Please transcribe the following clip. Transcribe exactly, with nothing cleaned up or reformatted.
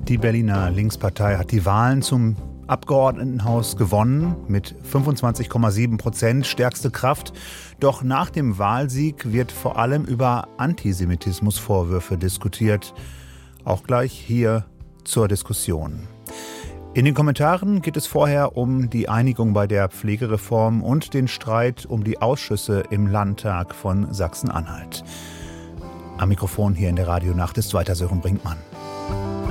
Die Berliner Linkspartei hat die Wahlen zum Abgeordnetenhaus gewonnen mit fünfundzwanzig Komma sieben Prozent, stärkste Kraft. Doch nach dem Wahlsieg wird vor allem über Antisemitismusvorwürfe diskutiert. Auch gleich hier zur Diskussion. In den Kommentaren geht es vorher um die Einigung bei der Pflegereform und den Streit um die Ausschüsse im Landtag von Sachsen-Anhalt. Am Mikrofon hier in der Radionacht ist weiter Sören Brinkmann.